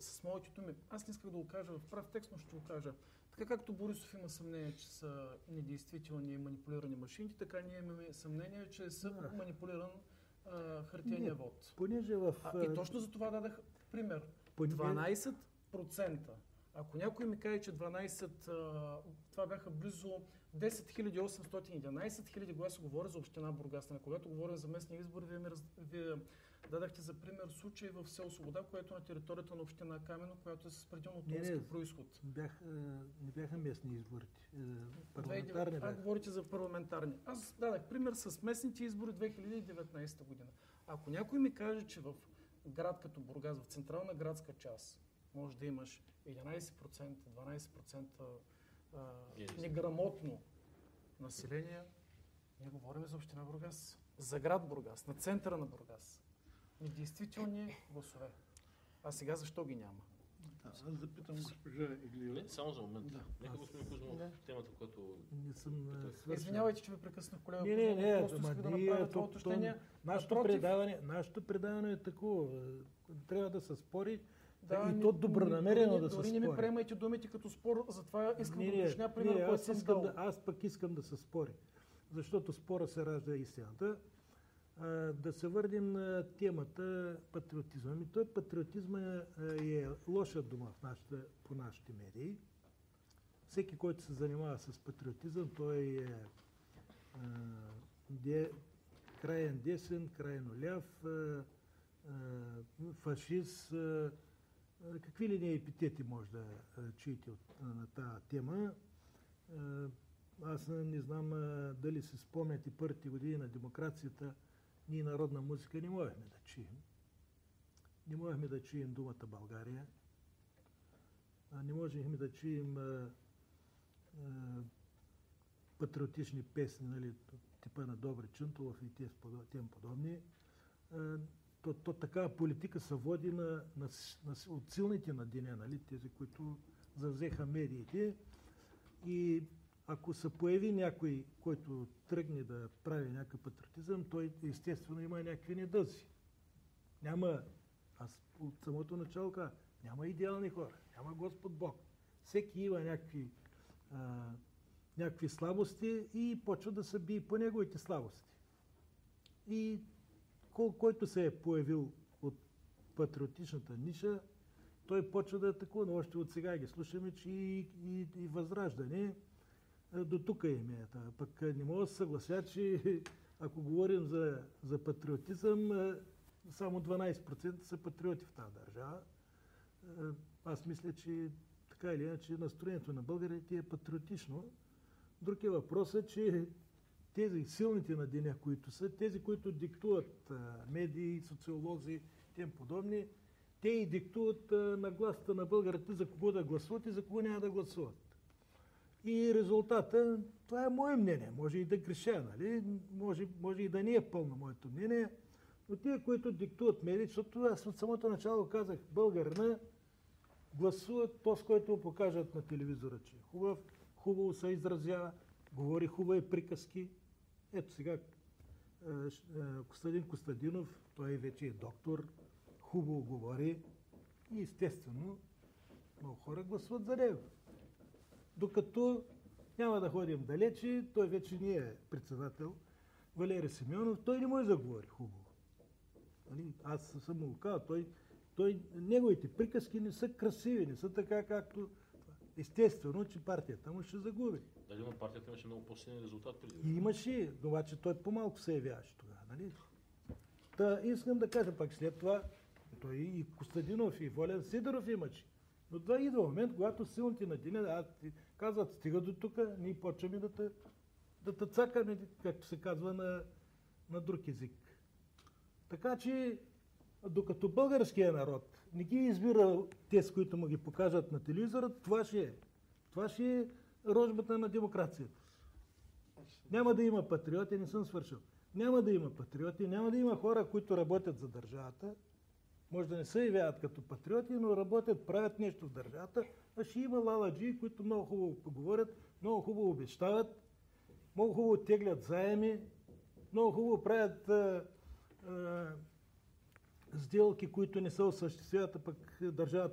с моите думи. Аз не исках да го кажа в прав текст, но ще го кажа. Така както Борисов има съмнение, че са недействителни и манипулирани машините, така ние имаме съмнение, че са манипулиран хартияния вод. Понеже в... И точно за това дадах пример. 12%. Ако някой ми каже, че 12, това бяха близо 10 811 000 гласа, говоря за община Бургас. Когато говорим за местни избори, вие дадахте за пример случай в село Свобода, което е на територията на община Камено, която е с предимно тунски произход. Не бяха местни изборите. Парламентарни бяха. Говорите за парламентарни. Аз дадах пример с местните избори 2019 година. Ако някой ми каже, че в град като Бургас, в централна градска част, може да имаш 11%, 12% неграмотно население. Ние говорим за община Бургас, за град Бургас, на центъра на Бургас. Недействителни гласове. А сега защо ги няма? Аз запитам госпожа Иглиева. Само за момент. Нека господин Кузмов, темата, която... Не съм свършил. Извинявайте, че ви прекъснах, колега. Не, просто исках да направя това уточнение. Нашето предаване е такова. Трябва да се спори. И то добронамерено да се спори. Дори не ми приемайте думите като спор, затова искам да уточня пример, който съм дал. Аз пък искам да се спори, защото спора се ражда истината. Да се върнем на темата патриотизма. Той патриотизма е лоша дума по нашите медии. Всеки, който се занимава с патриотизъм, той е краен десен, крайно ляв, фашист, какви ли не епитети може да чуете на тази тема. Аз не знам дали се спомняте първите години на демокрацията, ние народна музика не можехме да чуем. Не можехме да чуем думата България. Не можехме да чуем патриотични песни, нали, типа на Добри Чунтулов и тем подобни. То такава политика се води от силните на деня, нали, тези, които завзеха медиите. И ако се появи някой, който тръгне да прави някакъв патриотизъм, той естествено има някакви недъзи. Аз от самото начало казах, няма идеални хора, няма Господ Бог. Всеки има някакви слабости и почва да се бие по неговите слабости. И който се е появил от патриотичната ниша, той почва да атакува, но още от сега ги слушаме, че и Възраждане до тук им е. Пък не мога да се съглася, че ако говорим за патриотизъм, само 12% са патриоти в тази държава. Аз мисля, че така или иначе настроението на българите е патриотично. Друг е въпросът, че тези силните на деня, които са, тези, които диктуват медии, социолози, тем подобни, те и диктуват нагласата на българите за кого да гласуват и за кого няма да гласуват. И резултата, това е мое мнение, може и да греша, нали? Може и да не е пълно моето мнение, но тия, които диктуват медии, защото аз от самото начало казах, българина гласуват то, с който покажат на телевизора, че е хубаво се изразява, говори хубави приказки. Ето сега Костадин Костадинов, той вече е доктор, хубаво говори и естествено много хора гласуват за него. Докато няма да ходим далече, той вече не е председател, Валери Симеонов, той не може да говори хубаво. Аз съм му казал, неговите приказки не са красиви, не са така както... Естествено, че партията му ще загуби. Дали на партията имаше много по-силен резултат преди? Имаше, обаче той по-малко се явяваше тогава, нали? Искам да кажа пак след това, той и Костадинов, и Волен Сидоров имаше. Но това идва момент, когато силните на деня казват, стига до тук, ние почваме да те цакаме, както се казва на друг език. Така че, докато българския народ не ги избира тези, които му ги покажат на телевизора, това ще е рожбата на демокрацията. Няма да има патриоти, не съм свършил. Няма да има патриоти, няма да има хора, които работят за държавата. Може да не се явяват като патриоти, но работят, правят нещо в държавата, а ще има лаладжи, които много хубаво поговорят, много хубаво обещават, много хубаво теглят заеми, много хубаво правят сделки, които не се осъществяват, а пък държавата